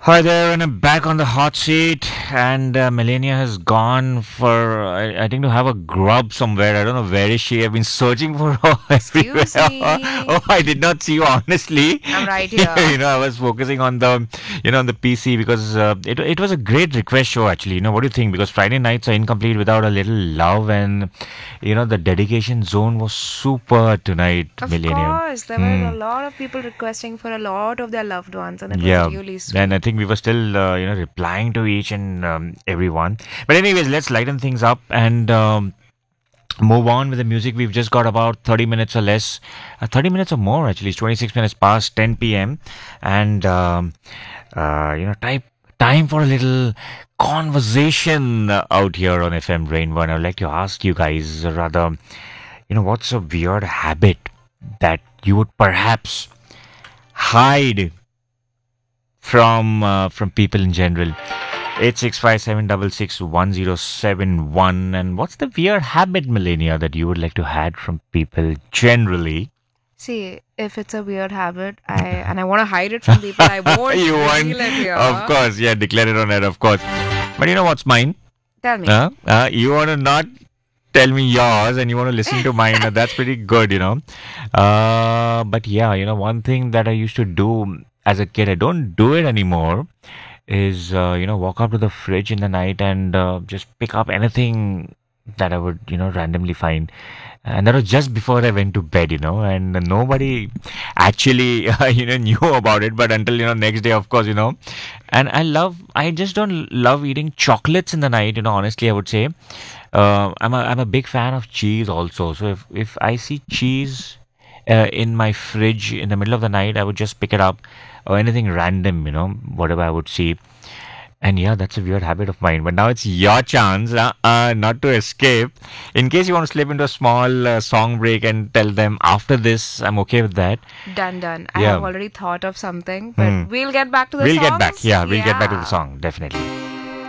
Hi there, and I'm back on the hot seat. And Melania has gone for, I think, to have a grub somewhere. I don't know where is she. I've been searching for her everywhere. Excuse me. Oh, I did not see you, honestly. I'm right here. I was focusing on on the PC because it was a great request show, actually. What do you think? Because Friday nights are incomplete without a little love, and the dedication zone was super tonight, Of Melania. course, there were Hmm. a lot of people requesting for a lot of their loved ones, and it was Yeah, really and I sweet. think we were still, replying to each and everyone. But anyways, let's lighten things up and move on with the music. We've just got about 30 minutes or less, 30 minutes or more actually. It's 26 minutes past 10 p.m. and time for a little conversation out here on FM Rainbow. And I'd like to ask you guys, rather, what's a weird habit that you would perhaps hide from people in general. 8657661071. And what's the weird habit, Millennia, that you would like to hide from people generally? See, if it's a weird habit, I want to hide it from people, I won't You want, reveal it of here. course, yeah, declare it on air, of course. But you know what's mine? Tell me. You want to not tell me yours and you want to listen to mine. That's pretty good. But yeah, one thing that I used to do as a kid, I don't do it anymore, is walk up to the fridge in the night and just pick up anything that I would randomly find. And that was just before I went to bed, and nobody actually knew about it. But until next day, of course. And I just don't love eating chocolates in the night. Honestly, I would say I'm a big fan of cheese also. So if I see cheese in my fridge in the middle of the night, I would just pick it up, or anything random, whatever I would see. And yeah, that's a weird habit of mine. But now it's your chance, not to escape. In case you want to slip into a small song break and tell them after this, I'm okay with that. Done, done. I have Yeah. already thought of something, but Hmm. we'll get back to the We'll get back. songs. Yeah, we'll get back to the Yeah. song, definitely.